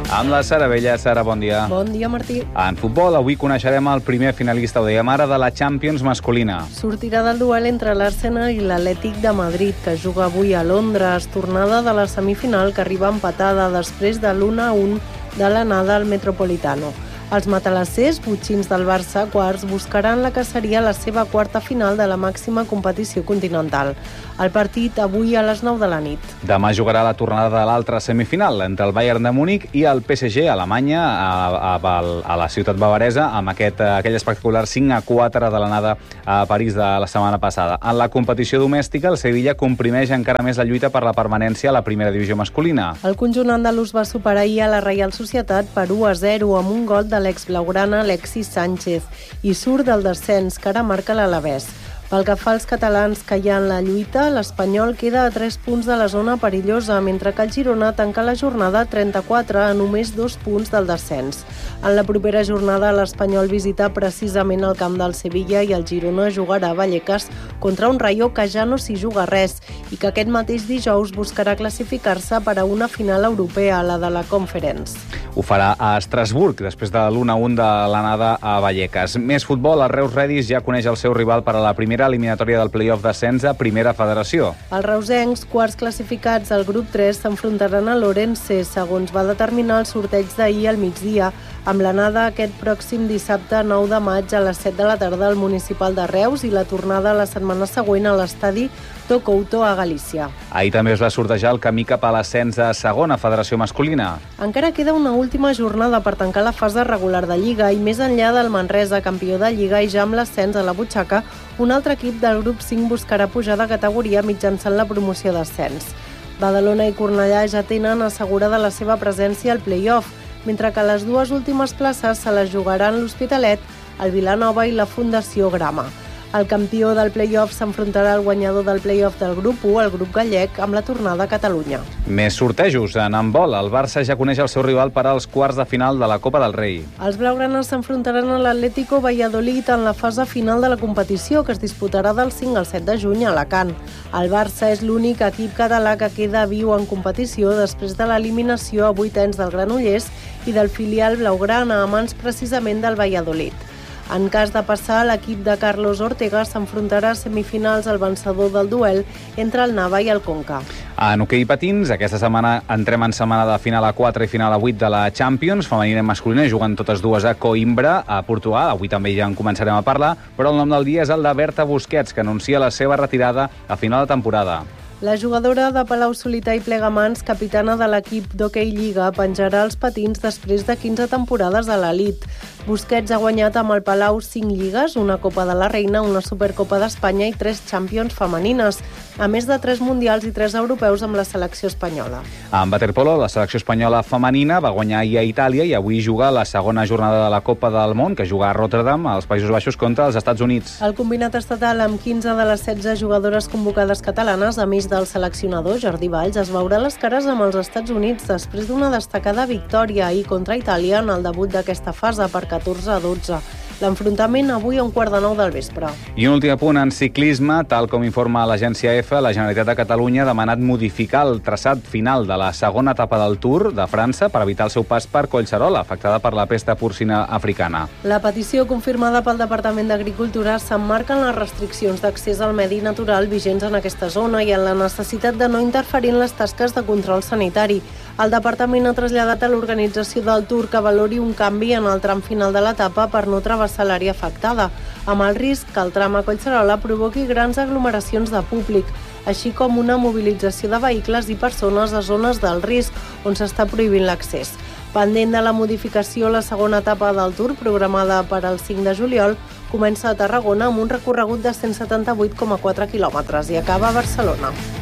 Amb la Sara Vella. Sara, bon dia. Bon dia, Martí. En futbol, avui coneixerem el primer finalista, ho dèiem ara, de la Champions masculina. Sortirà del duel entre l'Arsenal i l'Atlètic de Madrid, que juga avui a Londres, tornada de la semifinal que arriba empatada després de l'1-1 de l'anada al Metropolitano. Els matalassers, botxins del Barça, quarts, buscaran la que seria la seva quarta final de la màxima competició continental. El partit avui a les 9 de la nit. Demà jugarà la tornada de l'altra semifinal entre el Bayern de Múnich i el PSG a Alemanya, a la ciutat bavaresa, amb aquell espectacular 5-4 de l'anada a París de la setmana passada. En la competició domèstica, el Sevilla comprimeix encara més la lluita per la permanència a la primera divisió masculina. El conjunt andalús va superar ahir a la Reial Societat per 1-0 amb un gol de l'ex-blaugrana Alexis Sánchez i surt del descens que ara marca l'Alavés. Pel que fa als catalans que hi ha en la lluita, l'Espanyol queda a 3 punts de la zona perillosa, mentre que el Girona tanca la jornada 34 a només 2 punts del descens. En la propera jornada, l'Espanyol visita precisament el camp del Sevilla i el Girona jugarà a Vallecas contra un Rayo que ja no s'hi juga res i que aquest mateix dijous buscarà classificar-se per a una final europea, la de la Conference. Ho farà a Estrasburg, després de l'1-1 de l'anada a Vallecas. Més futbol, el Reus Redis ja coneix el seu rival per a la primera eliminatòria del play-off d'ascens a Primera Federació. Els reusencs, quarts classificats al grup 3, s'enfrontaran a l'Orense, segons va determinar el sorteig d'ahir al migdia, amb l'anada aquest pròxim dissabte 9 de maig a les 7 de la tarda al Municipal de Reus i la tornada la setmana següent a l'estadi Tocouto a Galícia. Ahir també es va sortejar el camí cap a l'ascens a Segona Federació Masculina. Encara queda una última jornada per tancar la fase regular de Lliga i més enllà del Manresa, campió de Lliga i ja amb l'ascens a la butxaca, un altre equip del grup 5 buscarà pujar de categoria mitjançant la promoció d'ascens. Badalona i Cornellà ja tenen assegurada la seva presència al play-off, mentre que les dues últimes places se les jugaran l'Hospitalet, el Vilanova i la Fundació Grama. El campió del play-off s'enfrontarà al guanyador del play-off del grup 1, el grup gallec, amb la tornada a Catalunya. Més sortejos. En handbol, el Barça ja coneix el seu rival per als quarts de final de la Copa del Rei. Els blaugranes s'enfrontaran a l'Atlético Valladolid en la fase final de la competició, que es disputarà del 5 al 7 de juny a Alacant. El Barça és l'únic equip català que queda viu en competició després de l'eliminació a 8 del Granollers i del filial blaugrana, a mans precisament del Valladolid. En cas de passar, l'equip de Carlos Ortega s'enfrontarà a semifinals al vencedor del duel entre el Nava i el Conca. En hoquei patins, aquesta setmana entrem en setmana de final a 4 i final a 8 de la Champions, femenina i masculina, juguen totes dues a Coimbra, a Portugal. Avui també ja en començarem a parlar, però el nom del dia és el de Berta Busquets, que anuncia la seva retirada a final de temporada. La jugadora de Palau-solità i Plegamans, capitana de l'equip d'Hockey Lliga, penjarà els patins després de 15 temporades a l'elit. Busquets ha guanyat amb el Palau 5 lligues, una Copa de la Reina, una Supercopa d'Espanya i 3 Champions femenines, a més de 3 mundials i 3 europeus amb la selecció espanyola. En waterpolo, la selecció espanyola femenina va guanyar ahir a Itàlia i avui juga la segona jornada de la Copa del Món, que juga a Rotterdam, als Països Baixos, contra els Estats Units. El combinat estatal, amb 15 de les 16 jugadores convocades catalanes, a més del seleccionador Jordi Valls, es veurà les cares amb els Estats Units després d'una destacada victòria ahir contra Itàlia en el debut d'aquesta fase per 14-12. L'enfrontament avui a 8:45 del vespre. I un últim punt en ciclisme, tal com informa l'agència EFE, la Generalitat de Catalunya ha demanat modificar el traçat final de la segona etapa del Tour de França per evitar el seu pas per Collserola, afectada per la pesta porcina africana. La petició confirmada pel Departament d'Agricultura s'emmarca en les restriccions d'accés al medi natural vigents en aquesta zona i en la necessitat de no interferir en les tasques de control sanitari. El Departament ha traslladat a l'organització del Tour que valori un canvi en el tram final de l'etapa per no travessar l'àrea afectada, amb el risc que el tram a Collserola provoqui grans aglomeracions de públic, així com una mobilització de vehicles i persones a zones del risc on s'està prohibint l'accés. Pendent de la modificació, la segona etapa del Tour, programada per al 5 de juliol, comença a Tarragona amb un recorregut de 178,4 quilòmetres i acaba a Barcelona.